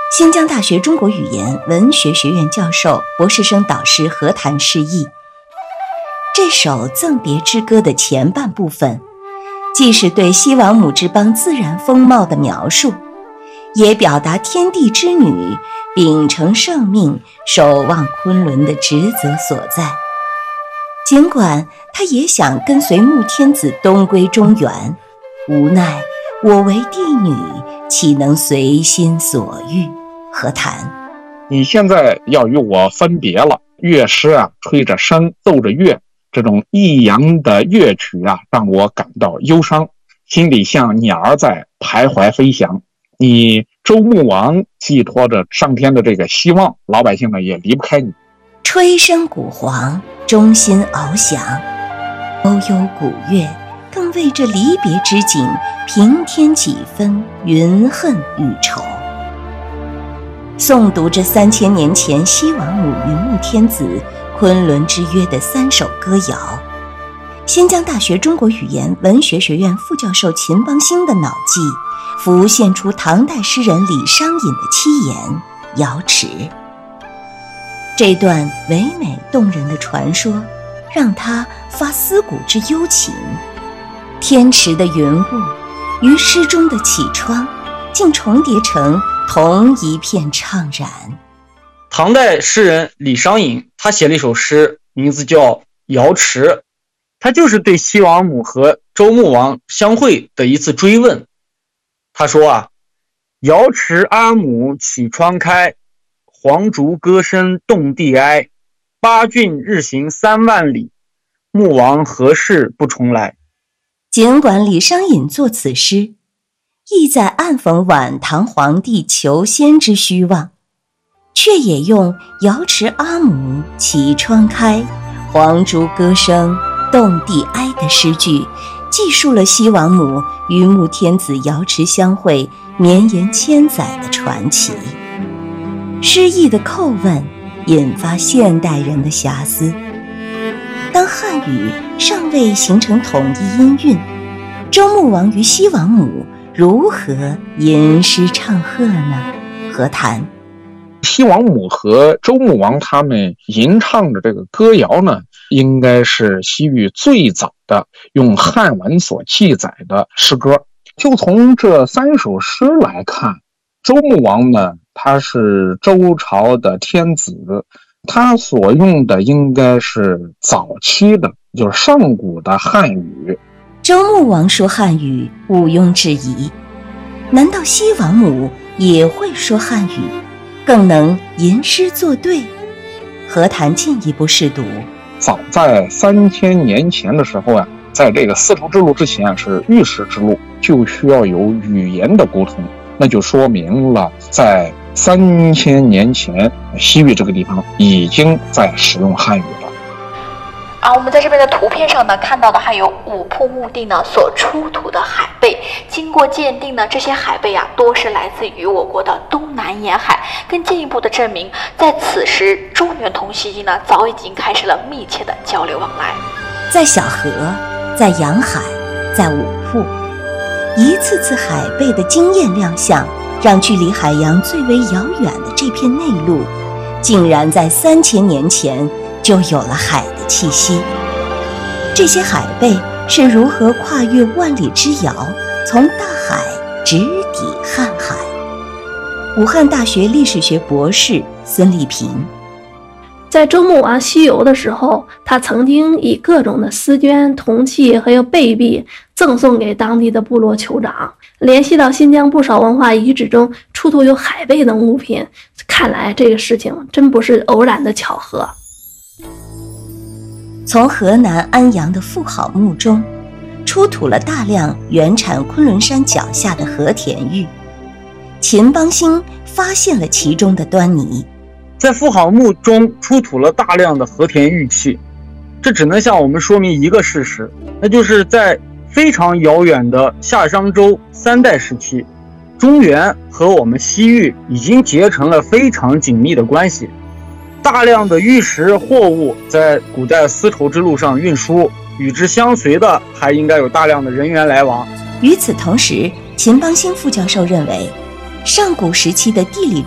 新疆大学中国语言文学学院教授、博士生导师何谈释义。这首《赠别之歌》的前半部分，既是对西王母之邦自然风貌的描述，也表达天地之女秉承圣命、守望昆仑的职责所在。尽管他也想跟随穆天子东归中原，无奈我为帝女，岂能随心所欲？何谈？ 你现在要与我分别了，乐师啊，吹着笙，奏着乐，这种抑扬的乐曲啊，让我感到忧伤，心里像鸟儿在徘徊飞翔。你周穆王寄托着上天的这个希望，老百姓呢也离不开你。 吹笙鼓簧，衷心翱翔，悠悠鼓乐，更为这离别之景平添几分云恨与愁。诵读这3000年前西王母与穆天子昆仑之约的3首歌谣，新疆大学中国语言文学学院副教授秦邦兴的脑际浮现出唐代诗人李商隐的七言《瑶池》。这段唯美动人的传说让他发思古之幽情，天池的云雾与诗中的绮窗竟重叠成同一片怅然。 唐代诗人李商隐，他写了一首诗，名字叫《瑶池》，他就是对西王母和周穆王相会的一次追问。他说啊，瑶池阿母绮窗开，黄竹歌声动地哀。八骏日行3万里，穆王何事不重来？ 尽管李商隐作此诗，意在暗讽晚唐皇帝求仙之虚妄，却也用瑶池阿母绮窗开，黄竹歌声动地哀的诗句，记述了西王母与穆天子瑶池相会绵延1000载的传奇。诗意的叩问引发现代人的遐思，当汉语尚未形成统一音韵，周穆王与西王母如何吟诗唱和呢？何谈？ 西王母和周穆王他们吟唱的这个歌谣呢，应该是西域最早的用汉文所记载的诗歌。就从这3首诗来看，周穆王呢，他是周朝的天子，他所用的应该是早期的，就是上古的汉语。 周穆王说汉语毋庸置疑，难道西王母也会说汉语，更能吟诗作对？何谈进一步试读？ 早在3000年前的时候啊，在这个丝绸之路之前是玉石之路，就需要有语言的沟通，那就说明了在3000年前西域这个地方已经在使用汉语了。 我们在这边的图片上呢，看到的还有五瀑墓地呢所出土的海贝。经过鉴定呢，这些海贝多是来自于我国的东南沿海，更进一步的证明，在此时中原同西域呢早已经开始了密切的交流往来。 在小河，在洋海，在五瀑，一次次海贝的惊艳亮相，让距离海洋最为遥远的这片内陆，竟然在3000年前就有了海的气息。这些海贝是如何跨越万里之遥，从大海直抵瀚海？武汉大学历史学博士孙立平， 在周穆王西游的时候，他曾经以各种的丝绢、铜器还有贝币赠送给当地的部落酋长。联系到新疆不少文化遗址中出土有海贝等物品，看来这个事情真不是偶然的巧合。 从河南安阳的妇好墓中出土了大量原产昆仑山脚下的和田玉，秦邦兴发现了其中的端倪。 在妇好墓中出土了大量的和田玉器，这只能向我们说明一个事实，那就是在非常遥远的夏商周3代时期，中原和我们西域已经结成了非常紧密的关系。大量的玉石货物在古代丝绸之路上运输，与之相随的还应该有大量的人员来往。 与此同时，秦邦兴副教授认为，上古时期的地理